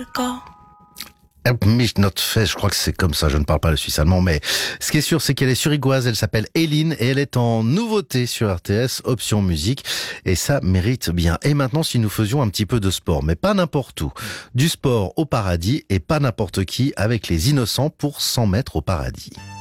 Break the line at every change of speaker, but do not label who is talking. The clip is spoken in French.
algo.
Mich not fait, je crois que c'est comme ça, je ne parle pas le suisse allemand, mais ce qui est sûr, c'est qu'elle est surigoise, elle s'appelle Eline et elle est en nouveauté sur RTS, option musique, et ça mérite bien. Et maintenant, si nous faisions un petit peu de sport, mais pas n'importe où, du sport au paradis et pas n'importe qui avec les innocents pour 100 mètres au paradis.